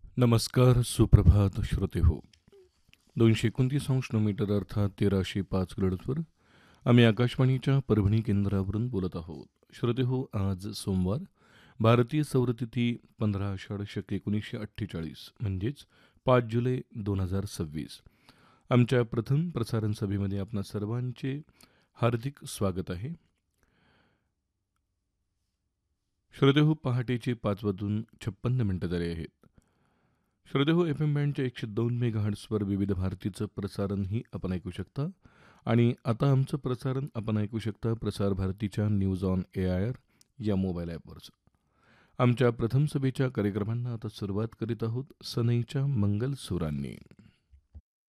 नमस्कार, सुप्रभात श्रोते हो. 229 मीटर अर्थात 1305 किलोहर्ट्झवर आम्ही आकाशवाणीच्या परभणी केंद्रावरून बोलत आहोत. श्रोते हो, आज सोमवार, भारतीय सौरतिथी 15/8/1948 म्हणजेच 5 जुलै 2026. आमच्या प्रथम प्रसारण सभेमध्ये आपणा सर्वांचे हार्दिक स्वागत आहे. श्रोते हो, पहाटेचे 5 वाजून 56 मिनिटं झाले आहेत. श्रोते हो, एफ एम बँडच्या 102 मेगाहर्ट्सवर विविध भारतीचं प्रसारणही आपण ऐकू शकता. आणि आता आमचं प्रसारण आपण ऐकू शकता प्रसार भारतीच्या न्यूज ऑन AIR या मोबाईल ॲपवरचं. आमच्या प्रथम सभेच्या कार्यक्रमांना आता सुरुवात करीत आहोत सनईच्या मंगल सुरांनी.